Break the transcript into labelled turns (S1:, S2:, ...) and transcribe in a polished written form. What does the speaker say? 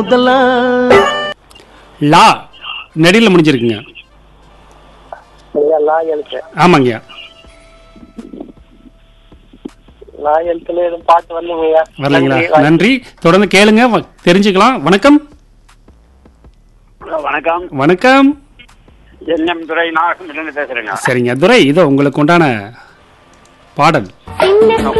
S1: லா நெடியில் முடிஞ்சிருக்குங்க.
S2: லா எழுத்து.
S1: ஆமாங்கய்யா.
S2: லா எழுத்துல எதுவும் பாட்டு வரலைங்கய்யா.
S1: வரலைங்களா? நன்றி. தொடர்ந்து கேளுங்க, தெரிஞ்சுக்கலாம். வணக்கம்.
S3: வணக்கம்.
S1: வணக்கம்.
S3: என் துறை நாகப்பட்டினம் பேசுறேங்க.
S1: சரிங்க துரை, இதோ உங்களுக்கு உண்டான பாடல்.